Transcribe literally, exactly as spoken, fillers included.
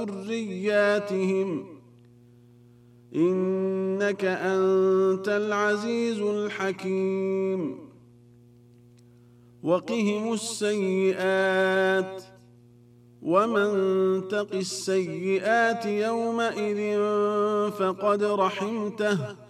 ذرياتهم إنك أنت العزيز الحكيم وقهم السيئات ومن تق السيئات يومئذ فقد رحمته